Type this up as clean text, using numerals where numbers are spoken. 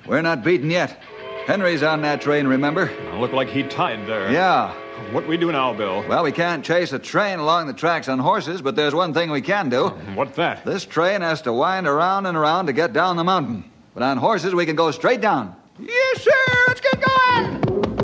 We're not beaten yet. Henry's on that train, remember? Looked like he tied there. Yeah. What we do now, Bill? Well, we can't chase a train along the tracks on horses, but there's one thing we can do. What's that? This train has to wind around and around to get down the mountain. But on horses, we can go straight down. Yes, sir.